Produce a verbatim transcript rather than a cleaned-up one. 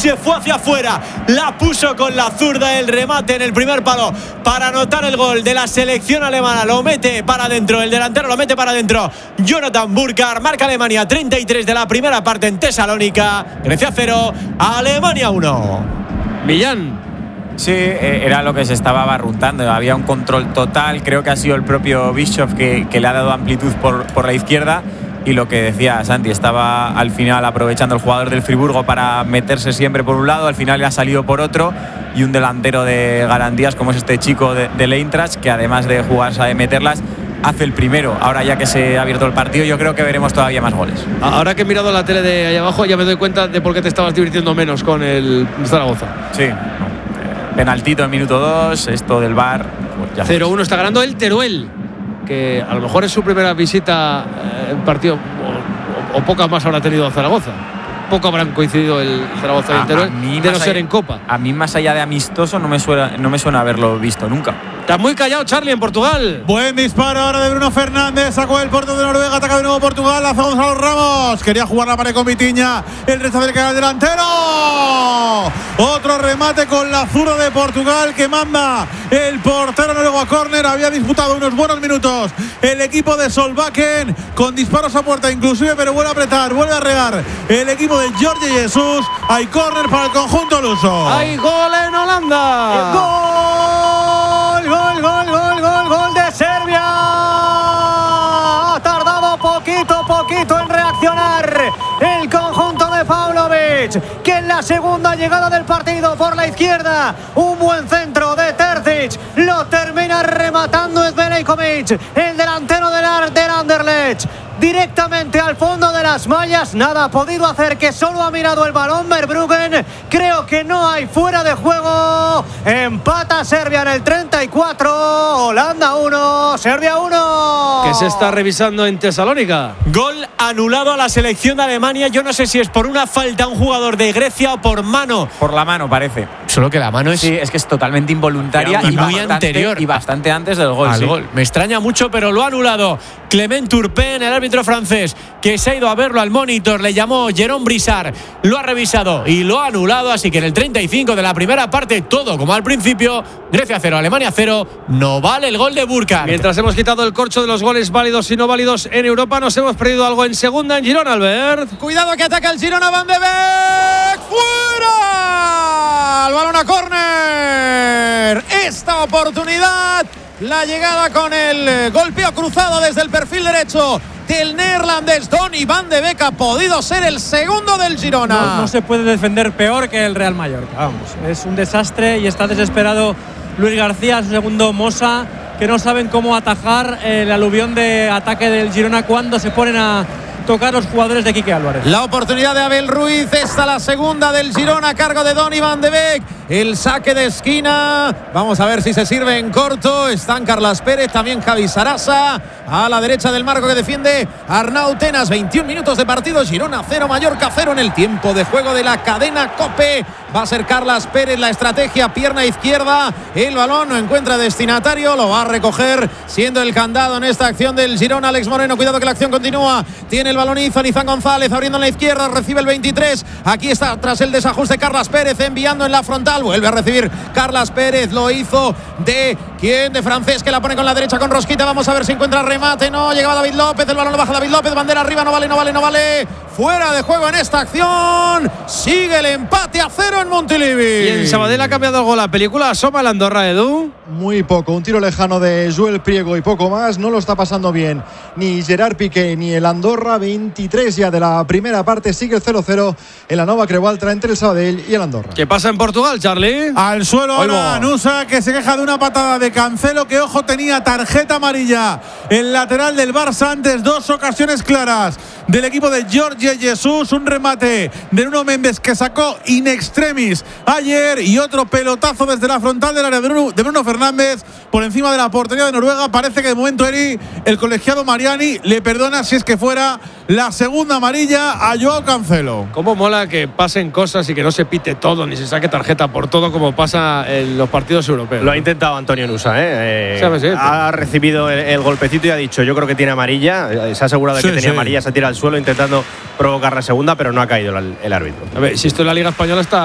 se fue hacia afuera, la puso con la zurda, el remate en el primer palo para anotar el gol de la selección alemana. Lo mete para adentro, el delantero lo mete para adentro. Jonathan Burkhardt. Marca Alemania, treinta y tres de la primera parte en Tesalónica. Grecia cero, Alemania uno. Millán. Sí, era lo que se estaba barruntando. Había un control total. Creo que ha sido el propio Bischoff que, que le ha dado amplitud por, por la izquierda. Y lo que decía Santi, estaba al final aprovechando el jugador del Friburgo para meterse siempre por un lado. Al final le ha salido por otro. Y un delantero de garantías como es este chico de, del Eintracht, que además de jugar sabe meterlas, hace el primero. Ahora ya que se ha abierto el partido, yo creo que veremos todavía más goles. Ahora que he mirado la tele de ahí abajo, ya me doy cuenta de por qué te estabas divirtiendo menos con el Zaragoza. Sí. Penaltito en minuto dos, esto del V A R. Pues cero uno está ganando el Teruel, que a lo mejor es su primera visita en partido, o, o, o pocas más habrá tenido Zaragoza. Poco habrán coincidido el Zaragoza y el Teruel, de no ser allá, en Copa. A mí, más allá de amistoso, no me suena, no me suena haberlo visto nunca. Está muy callado Charlie en Portugal. Buen disparo ahora de Bruno Fernández. Sacó el portero de Noruega. Ataca de nuevo Portugal. Hace Gonzalo Ramos. Quería jugar la pared con Vitinha. El resto del canal delantero. Otro remate con la zurda de Portugal que manda el portero noruego a córner. Había disputado unos buenos minutos el equipo de Solbakken con disparos a puerta inclusive, pero vuelve a apretar, vuelve a regar el equipo de Jorge Jesús. Hay córner para el conjunto luso. Hay gol en Holanda. Gol, gol, gol, gol, gol, gol de Serbia. Ha tardado poquito, poquito en reaccionar el conjunto de Pavlovic, que en la segunda llegada del partido por la izquierda, un buen centro de Terzic, lo termina rematando Zverekovic, el delantero del, del Anderlecht, directamente al fondo de las mallas. Nada ha podido hacer, que solo ha mirado el balón Verbruggen. Creo que no hay fuera de juego. Empata Serbia en el treinta y cuatro. Holanda uno, Serbia uno. Que se está revisando en Tesalónica. Gol anulado a la selección de Alemania. Yo no sé si es por una falta a un jugador de Grecia o por mano. Por la mano parece. Solo que la mano es... Sí, es que es totalmente involuntaria y, y muy bastante, anterior. Y bastante antes del gol, al sí. gol. Me extraña mucho, pero lo ha anulado Clement Turpin, el árbitro francés, que se ha ido a verlo al monitor. Le llamó Jérôme Brissard, lo ha revisado y lo ha anulado. Así que en el treinta y cinco de la primera parte, todo como al principio. Grecia cero, Alemania cero. No vale el gol de Burkhardt. Mientras hemos quitado el corcho de los goles válidos y no válidos en Europa, nos hemos perdido algo en segunda en Girona, Albert. Cuidado que ataca el Girona, Van de Beek. ¡Fuera! El balón a córner. Esta oportunidad, la llegada con el golpeo cruzado desde el perfil derecho del neerlandés Donny Van de Beek ha podido ser el segundo del Girona. No, no se puede defender peor que el Real Mallorca, vamos. Es un desastre y está desesperado Luis García, su segundo Mosa, que no saben cómo atajar el aluvión de ataque del Girona cuando se ponen a tocar los jugadores de Quique Álvarez. La oportunidad de Abel Ruiz, esta la segunda del Girona a cargo de Donny Van de Beek. El saque de esquina, vamos a ver si se sirve en corto. Están Carlas Pérez, también Javi Sarasa a la derecha del marco que defiende Arnau Tenas. veintiún minutos de partido, Girona cero, Mallorca cero en el tiempo de juego de la cadena COPE. Va a ser Carlas Pérez la estrategia, pierna izquierda, el balón no encuentra destinatario, lo va a recoger siendo el candado en esta acción del Girona. Alex Moreno, cuidado que la acción continúa, tiene el balón Izan, Izan González abriendo en la izquierda, recibe el veintitrés, aquí está tras el desajuste Carlas Pérez enviando en la frontal, vuelve a recibir Carlas Pérez, lo hizo de quién, de Francés, que la pone con la derecha con Rosquita, vamos a ver si encuentra remate, no, llegaba David López, el balón lo baja David López, bandera arriba, no vale, no vale, no vale, fuera de juego en esta acción, sigue el empate a cero en Montilivi. Y en Sabadell ha cambiado algo la película, asoma el Andorra, Edu. Muy poco, un tiro lejano de Joel Priego y poco más, no lo está pasando bien ni Gerard Piqué ni el Andorra. Veintitrés ya de la primera parte, sigue el cero cero en la Nova Creualtra entre el Sabadell y el Andorra. ¿Qué pasa en Portugal, Charlie? Al suelo ahora Nusa, que se queja de una patada de Cancelo, que ojo, tenía tarjeta amarilla el lateral del Barça antes, dos ocasiones claras del equipo de Jorge Jesús, un remate de Nuno Mendes que sacó in extremis ayer y otro pelotazo desde la frontal del área de Bruno, de Bruno Fernández por encima de la portería de Noruega. Parece que de momento Eri, el colegiado Mariani, le perdona si es que fuera la segunda amarilla a Joao Cancelo. Cómo mola que pasen cosas y que no se pite todo ni se saque tarjeta por todo como pasa en los partidos europeos. Lo ha intentado Antonio Nusa, ¿eh? eh ¿Sabes, eh? ha recibido el, el golpecito y ha dicho, yo creo que tiene amarilla, se ha asegurado de sí, que tenía sí. amarilla, se tira al suelo intentando provocar la segunda, pero no ha caído el, el árbitro. A ver, si esto en la Liga Española está